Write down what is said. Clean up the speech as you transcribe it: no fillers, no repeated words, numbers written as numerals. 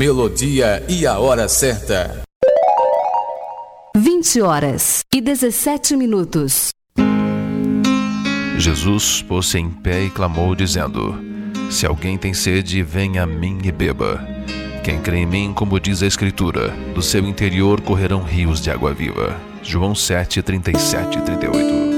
melodia e a hora certa. 20h17. Jesus pôs-se em pé e clamou, dizendo: Se alguém tem sede, venha a mim e beba. Quem crê em mim, como diz a Escritura, do seu interior correrão rios de água viva. João 7, 37 e 38.